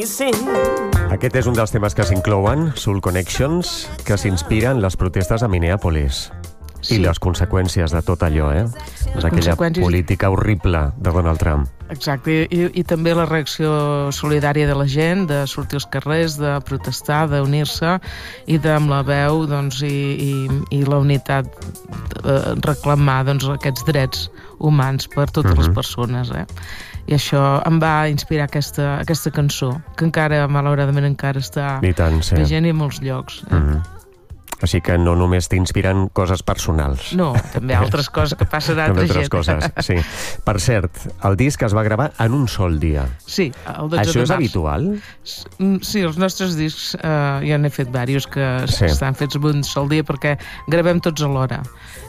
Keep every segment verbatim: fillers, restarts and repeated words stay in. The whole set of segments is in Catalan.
Aquest és un dels temes que s'inclouen, Soul Connections, que s'inspira en les protestes a Minneapolis. Sí. I les conseqüències de tot allò, eh? Les aquella conseqüències... política horrible de Donald Trump. Exacte, I, i també la reacció solidària de la gent, de sortir als carrers, de protestar, d'unir-se, i de, amb la veu doncs, i, i, i la unitat de reclamar doncs, aquests drets humans per totes uh-huh. les persones, eh? I això em va inspirar aquesta, aquesta cançó, que encara, malauradament, encara està tant, sí. vigent i en molts llocs. Eh? Uh-huh. Així que no només t'inspiren coses personals. No, també altres coses que passen a altra gent. altres coses, sí. Per cert, el disc es va gravar en un sol dia. Sí, el dotze Això de és març. Habitual? Sí, els nostres discs, eh, ja n'he fet diversos que sí. estan fets en un sol dia perquè gravem tots alhora.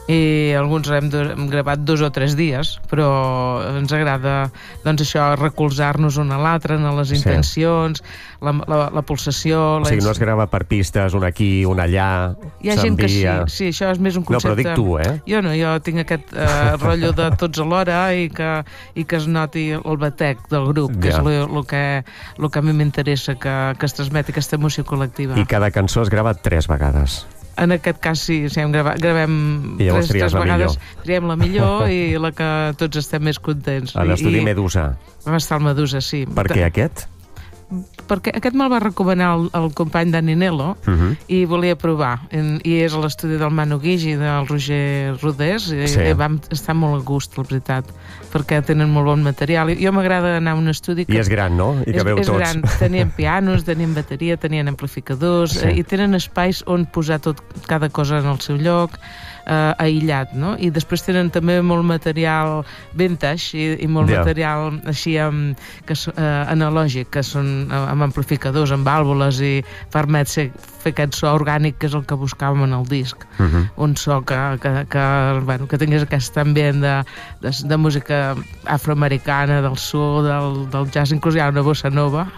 I alguns hem, hem gravat dos o tres dies, però ens agrada doncs això, recolzar-nos un a l'altre en les intencions, sí. la, la, la pulsació... O sigui, no es grava per pistes, un aquí, un allà... Hi ha gent que sí, sí, això és més un concepte... No, però dic tu, eh? Jo no, jo tinc aquest eh, rotllo de tots alhora i que, i que es noti el batec del grup, que ja. és el que, lo que a mi m'interessa, que, que es transmeti aquesta emoció col·lectiva. I cada cançó es grava tres vegades. En aquest cas sí, sí hem gravat, gravem tres, tres vegades, millor. triem la millor i la que tots estem més contents. A l'estudi Medusa. Vam estar al Medusa, sí. Per què aquest? Perquè aquest me'l va recomanar el, el company Dani Nelo uh-huh. i volia provar. I és a l'estudi del Manu Guix i del Roger Rodés i, sí. i vam estar molt a gust, la veritat, perquè tenen molt bon material. I jo m'agrada anar a un estudi que... I és gran, no? I que és, veu és tots. Gran. Tenien pianos, tenien bateria, tenien amplificadors sí. eh, i tenen espais on posar tot, cada cosa en el seu lloc, eh, aïllat, no? I després tenen també molt material vintage i, i molt yeah. material així um, que, uh, analògic, que són amb amplificadors, amb vàlvules i permet ser, fer aquest so orgànic que és el que buscàvem en el disc. Uh-huh. Un so que, que, que, bueno, que tingués aquest ambient de, de, de música afroamericana, del soul, del, del jazz, inclús hi ha una bossa nova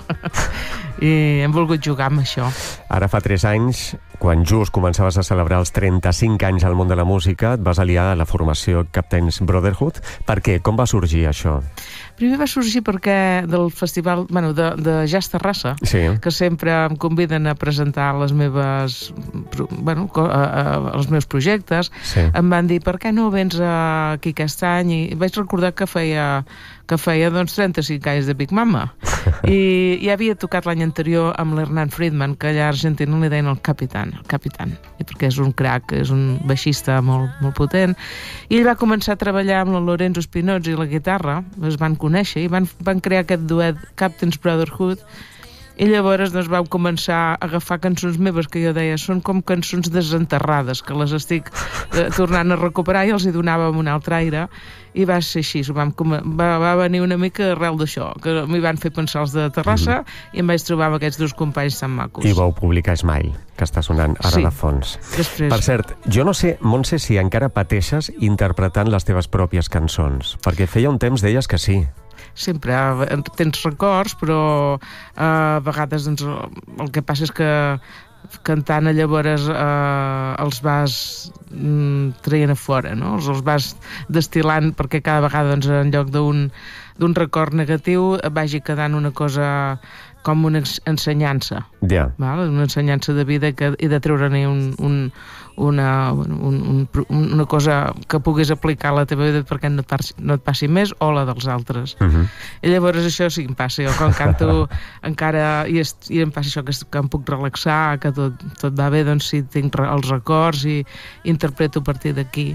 i hem volgut jugar amb això. Ara fa tres anys, quan just començaves a celebrar els trenta-cinc anys al món de la música, et vas aliar a la formació Captain's Brotherhood. Per què? Com va sorgir això? Primer va sorgir perquè del festival, bueno, de, de Jazz Terrassa, sí. que sempre em conviden a presentar les meves, bueno, a, a, els meus projectes. Sí. Em van dir, per què no vens aquí aquest any? I vaig recordar que feia, que feia doncs, trenta-cinc anys de Big Mama. I ja havia tocat l'any anterior amb l'Hernán Friedman, que allà a Argentina li deien el Capitán, el Capitán, perquè és un crac, és un baixista molt, molt potent. I ell va començar a treballar amb la Lorenzo Spinozzi i la guitarra, es van conèixer i van, van crear aquest duet Captain's Brotherhood. I llavors doncs, vam començar a agafar cançons meves que jo deia són com cançons desenterrades, que les estic eh, tornant a recuperar i els hi donàvem un altre aire i va ser així, vam, va, va venir una mica arrel d'això, que m'hi van fer pensar els de Terrassa mm-hmm. i em vaig trobar amb aquests dos companys tan macos. I vau publicar Smile, que està sonant ara sí. de fons. Després... Per cert, jo no sé, Montse, si encara pateixes interpretant les teves pròpies cançons, perquè feia un temps deies que sí. Sempre tens records, però eh, a vegades doncs, el que passa és que cantant llavors eh, els vas mm, traient a fora, no? Els, els vas destil·lant perquè cada vegada doncs, en lloc d'un d'un record negatiu vagi quedant una cosa com una ensenyança. Yeah. Val? Una ensenyança de vida que, i de treure-ne un, un, una, un, un, una cosa que puguis aplicar a la teva vida perquè no et passi, no et passi més o la dels altres. Uh-huh. I llavors això sí que em passa. Jo quan canto encara i, est, i em passa això que, que em puc relaxar, que tot, tot va bé, doncs sí, tinc els records i interpreto a partir d'aquí.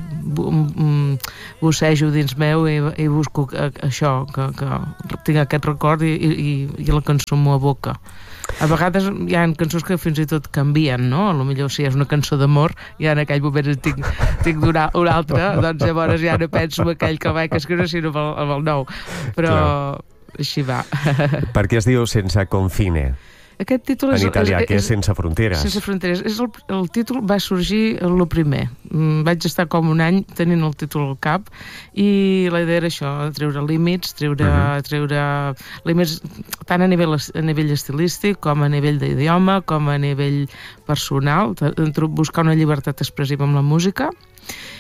Bussejo dins meu i, i busco això, que, que tinc aquest record i, i, i la cançó m'ho aboca. A vegades hi ha cançons que fins i tot canvien, no? A lo millor si és una cançó d'amor, ja en aquell moment tinc, tinc una, una altra, doncs llavors ja no penso en aquell que vaig escriure, sinó amb el, amb el nou. Però clar. Així va. Per què es diu Sense confine? Aquest títol és... En italià, és, que és Sense fronteres. Sense fronteres. És el, el títol va sorgir el primer. Vaig estar com un any tenint el títol al cap i la idea era això, treure límits, treure, uh-huh. treure límits tant a nivell, a nivell estilístic com a nivell d'idioma, com a nivell personal, buscar una llibertat expressiva amb la música.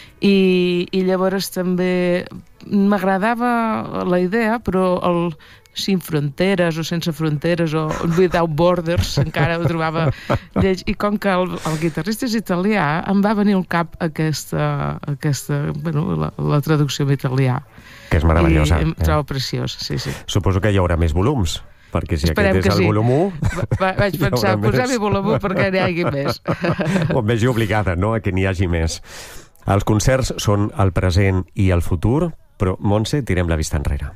I, i llavors també m'agradava la idea, però el, Sin fronteres o sense fronteres o Without Borders, encara ho trobava lleig. I com que el, el guitarrista és italià, em va venir al cap aquesta, aquesta bueno, la, la traducció en italià. Que és meravellosa. I em trobo preciós, sí, sí. Suposo que hi haurà més volums, perquè si Esperem aquest és el sí. volum u... Va, vaig pensar, posar-hi volum u perquè n'hi hagi més. O em vegi obligada, no?, a que n'hi hagi més. Els concerts són el present i el futur, però, Montse, tirem la vista enrere.